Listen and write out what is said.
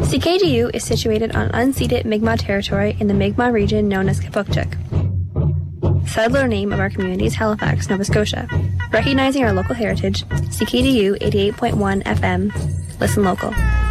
CKDU is situated on unceded Mi'kmaq territory in the Mi'kmaq region known as Kipukchuk. Settler name of our community is Halifax, Nova Scotia. Recognizing our local heritage, CKDU 88.1 FM. Listen local.